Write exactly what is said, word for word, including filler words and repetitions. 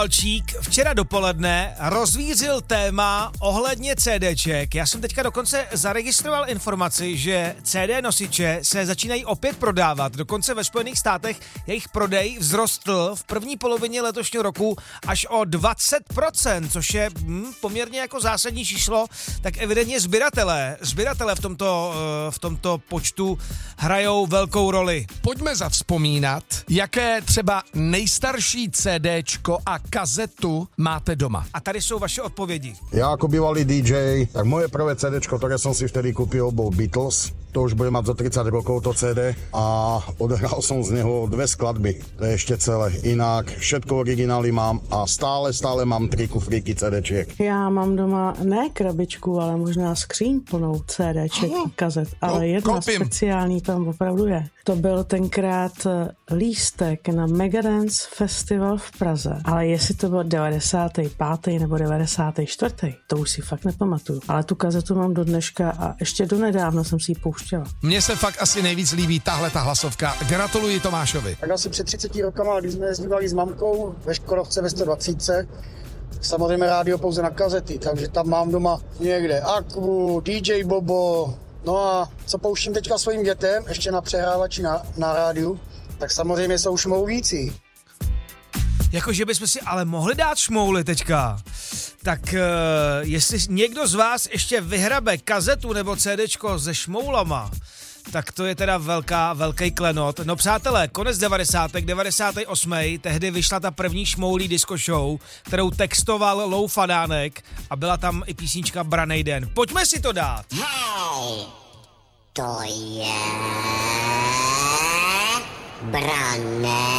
Alčík včera dopoledne rozvířil téma ohledně CDček. Já jsem teďka dokonce zaregistroval informaci, že C D nosiče se začínají opět prodávat. Dokonce ve Spojených státech jejich prodej vzrostl v první polovině letošního roku až o dvacet procent, což je hm, poměrně jako zásadní číslo. Tak evidentně sběratelé, sběratelé v tomto, v tomto počtu hrajou velkou roli. Pojďme zavzpomínat, jaké třeba nejstarší CDčko a kazetu máte doma. A tady jsou vaše odpovědi. Ja ako bývalý dý džej, tak moje prvé CDčko, ktoré som si vtedy kúpil, bol Beatles. To už bude mať za tridsať rokov to cé dé a odhral som z neho dve skladby. To je ešte celé. Inak všetko originály mám a stále, stále mám tri kufríky CDčiek. Já mám doma ne krabičku, ale možná skříň plnou CDček a kazet, ale no, jedna koupím. speciální tam opravdu je. To byl tenkrát lístek na Megadance Festival v Praze, ale jestli to byl devadesátý pátý nebo devadesátý čtvrtý, to už si fakt nepamatuju. Ale tu kazetu mám do dneška a ještě donedávna jsem si ji pouštěla. Mně se fakt asi nejvíc líbí tahle ta hlasovka. Gratuluji Tomášovi. Tak asi před třiceti rokama, když jsme jezdívali s mamkou ve Škodovce ve sto dvacet, samozřejmě rádio pouze na kazety, takže tam mám doma někde Aquu, dý džej Bobo, no a co pouštím teďka svým dětem, ještě na přehrávači na, na rádiu, tak samozřejmě jsou šmoulící. Jakože bychom si ale mohli dát šmouly teďka. Tak uh, jestli někdo z vás ještě vyhrabe kazetu nebo CDčko se šmoulama, tak to je teda velká, velký klenot. No přátelé, konec devadesátek, devadesátý osmý tehdy vyšla ta první šmoulí disco show, kterou textoval Lou Fadánek a byla tam i písnička Branej den. Pojďme si to dát. Hej, to je Branej